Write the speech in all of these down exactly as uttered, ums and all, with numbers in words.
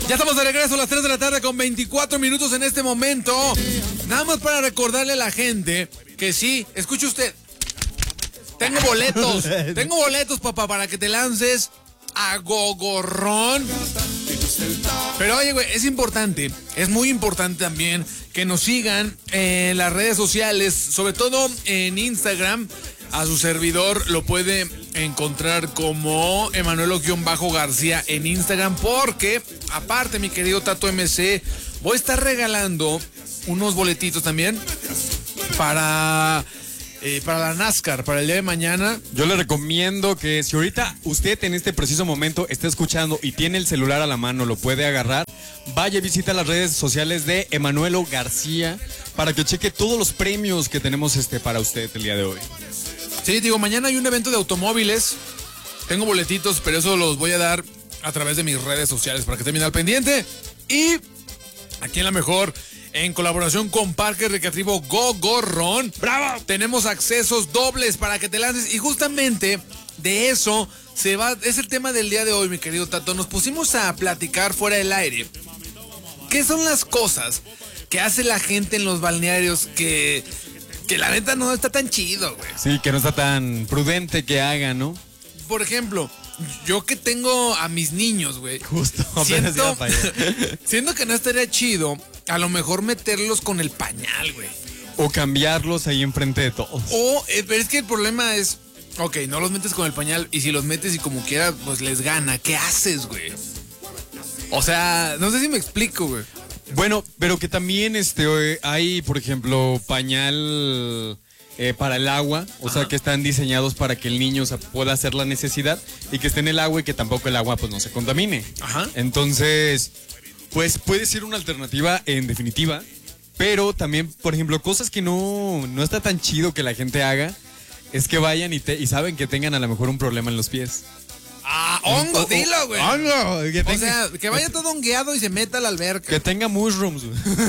Ya estamos de regreso a las tres de la tarde con veinticuatro minutos en este momento. Nada más para recordarle a la gente que sí, escuche usted. Tengo boletos, tengo boletos, papá, para que te lances a Gogorrón. Pero oye, güey, es importante, es muy importante también que nos sigan en las redes sociales, sobre todo en Instagram. A su servidor lo puede encontrar como Emanuelo-García en Instagram, porque aparte, mi querido Tato M C, voy a estar regalando unos boletitos también para... Eh, para la NASCAR, para el día de mañana. Yo le recomiendo que si ahorita usted en este preciso momento está escuchando y tiene el celular a la mano, lo puede agarrar, vaya y visita las redes sociales de Emanuelo García para que cheque todos los premios que tenemos este para usted el día de hoy. Sí, digo, mañana hay un evento de automóviles. Tengo boletitos, pero eso los voy a dar a través de mis redes sociales para que estén bien al pendiente. Y aquí en La Mejor, en colaboración con Parque Recreativo Gogorrón, ¡bravo!, tenemos accesos dobles para que te lances. Y justamente de eso se va, es el tema del día de hoy, mi querido Tato. Nos pusimos a platicar fuera del aire. ¿Qué son las cosas que hace la gente en los balnearios que, que la neta no está tan chido, güey? Sí, que no está tan prudente que haga, ¿no? Por ejemplo, yo que tengo a mis niños, güey. Justo, apenas siento, iba para allá. siento que no estaría chido a lo mejor meterlos con el pañal, güey. O cambiarlos ahí enfrente de todos. O, eh, pero es que el problema es, ok, no los metes con el pañal, y si los metes y como quiera, pues les gana. ¿Qué haces, güey? O sea, no sé si me explico, güey. Bueno, pero que también este hay, por ejemplo, pañal eh, para el agua, o Ajá. sea, que están diseñados para que el niño, o sea, pueda hacer la necesidad y que esté en el agua y que tampoco el agua pues no se contamine. Ajá. Entonces, pues puede ser una alternativa en definitiva, pero también, por ejemplo, cosas que no, no está tan chido que la gente haga, es que vayan y, te, y saben que tengan a lo mejor un problema en los pies. Ah, hongo, dilo, güey. Hongo. Que tenga, o sea, que vaya todo hongueado y se meta a la alberca. Que tenga mushrooms.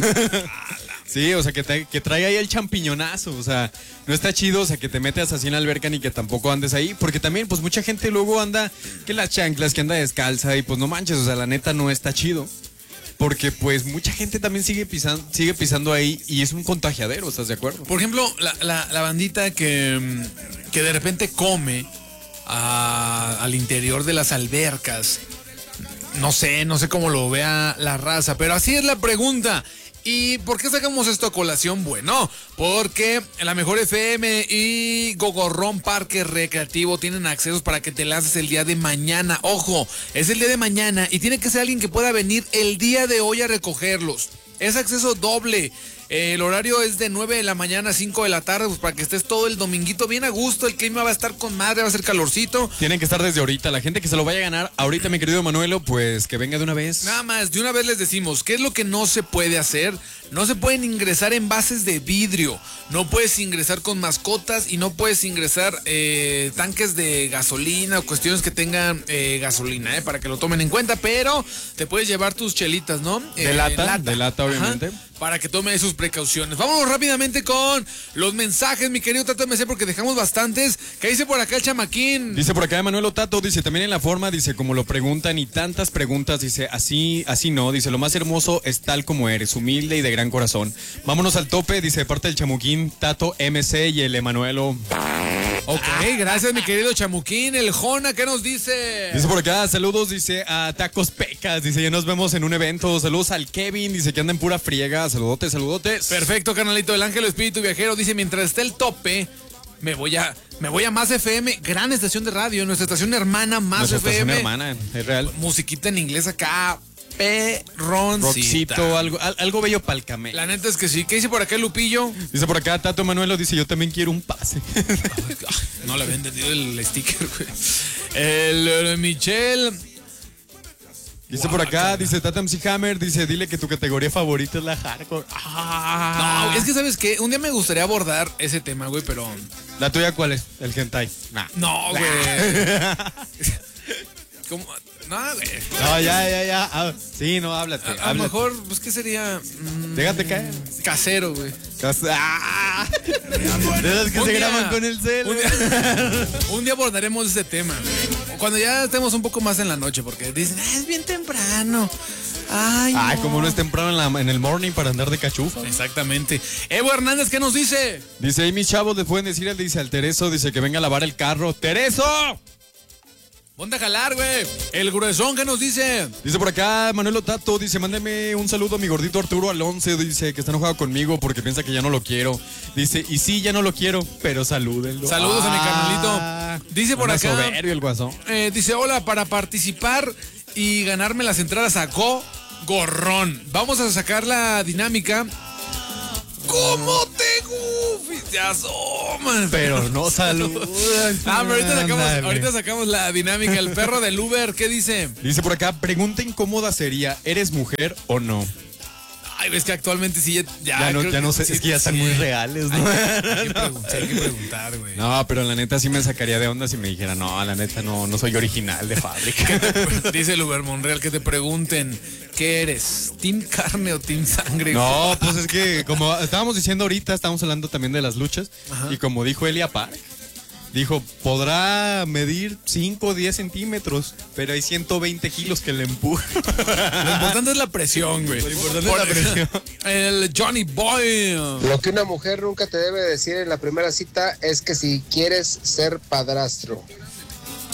Sí, o sea, que, te, que traiga ahí el champiñonazo. O sea, no está chido, o sea, que te metas así en la alberca ni que tampoco andes ahí. Porque también, pues, mucha gente luego anda que las chanclas, que anda descalza y pues no manches, o sea, la neta no está chido. Porque pues mucha gente también sigue pisando, sigue pisando ahí y es un contagiadero, ¿estás de acuerdo? Por ejemplo, la, la, la bandita que, que de repente come a, al interior de las albercas. No sé, no sé cómo lo vea la raza, pero así es la pregunta. ¿Y por qué sacamos esto a colación? Bueno, porque La Mejor F M y Gogorrón Parque Recreativo tienen accesos para que te lances el día de mañana. Ojo, es el día de mañana y tiene que ser alguien que pueda venir el día de hoy a recogerlos. Es acceso doble. El horario es de nueve de la mañana a cinco de la tarde, pues para que estés todo el dominguito bien a gusto. El clima va a estar con madre, va a ser calorcito. Tienen que estar desde ahorita. La gente que se lo vaya a ganar ahorita, mi querido Manuelo, pues que venga de una vez. Nada más, de una vez les decimos, ¿qué es lo que no se puede hacer? No se pueden ingresar envases de vidrio, no puedes ingresar con mascotas y no puedes ingresar eh, tanques de gasolina o cuestiones que tengan eh, gasolina, eh, para que lo tomen en cuenta, pero te puedes llevar tus chelitas, ¿no? De eh, lata, lata, de lata, obviamente. Ajá, para que tomen sus precauciones. Vámonos rápidamente con los mensajes, mi querido Tato M C, porque dejamos bastantes. ¿Qué dice por acá el chamaquín? Dice por acá Emanuelo Tato, dice también en la forma, dice como lo preguntan y tantas preguntas, dice así, así no, dice lo más hermoso es tal como eres, humilde y de gran corazón. Vámonos al tope, dice de parte del chamuquín, Tato M C y el Emanuelo. Ok, gracias mi querido chamuquín. El Jona, ¿qué nos dice? Dice por acá, saludos, dice a Tacos Pecas, dice ya nos vemos en un evento. Saludos al Kevin, dice que anda en pura friega. Saludotes, saludotes. Perfecto, carnalito. El Ángel Espíritu Viajero dice, mientras esté el tope, me voy a me voy a Más F M, gran estación de radio, nuestra estación hermana Más nuestra F M. Estación hermana, es real. Musiquita en inglés acá, perroncita. Roxito, algo, algo bello pa'l camello. La neta es que sí. ¿Qué dice por acá el Lupillo? Dice por acá Tato Manuelo, dice yo también quiero un pase. No le había entendido el sticker, güey. El, el Michelle. Dice por acá, dice Tata M C Hammer, dice dile que tu categoría favorita es la hardcore. Ah. No, es que ¿sabes qué? Un día me gustaría abordar ese tema, güey, pero... ¿La tuya cuál es? El hentai. Nah. No, güey. ¿Cómo? No, güey. No, ya, ya, ya. Ah, sí, no, háblate. A, a lo mejor, pues, ¿qué sería? Mm, Déjate caer. Casero, güey. Cas ah. De los que un se día, graban con el cel. Un día, un día abordaremos ese tema. Cuando ya estemos un poco más en la noche, porque dicen, ah, es bien temprano. Ay, Ay, no. como no es temprano en, la- en el morning para andar de cachufa. Exactamente. Evo Hernández, ¿qué nos dice? Dice, ahí mis chavos le pueden decir, él dice al Tereso, dice que venga a lavar el carro. ¡Tereso! Ponte a jalar, güey. El gruesón, ¿qué nos dice? Dice por acá Manuel Otato, dice, mándeme un saludo a mi gordito Arturo Alonso, dice que está enojado conmigo porque piensa que ya no lo quiero. Dice, y sí, ya no lo quiero, pero salúdenlo. Saludos a mi Ah, carnalito. Dice por anda acá. soberbio el guasón. Eh, dice, hola, para participar y ganarme las entradas a Go Gorrón. Vamos a sacar la dinámica. ¿Cómo te gufis? Te asoman. Pero no saludan. Ah, pero ahorita sacamos, Ándale. ahorita sacamos la dinámica. El perro del Uber, ¿qué dice? Dice por acá, pregunta incómoda sería, ¿eres mujer o no? Ay, ves que actualmente sí ya. Ya, Ya no, creo ya no sé, sí, es que ya están sí. muy reales, ¿no? Hay, hay que preguntar, hay que preguntar, güey. No, pero la neta sí me sacaría de onda si me dijera, no, la neta no, no soy original de fábrica. Dice el Uber Monreal que te pregunten, ¿qué eres? ¿Team carne o team sangre? No, pues es que como estábamos diciendo ahorita, estábamos hablando también de las luchas, y como dijo Elia Park, dijo, podrá medir cinco o diez centímetros, pero hay ciento veinte kilos que le empujan. Lo importante es la presión, güey. Lo importante es la presión. El Johnny Boy. Lo que una mujer nunca te debe decir en la primera cita es que si quieres ser padrastro.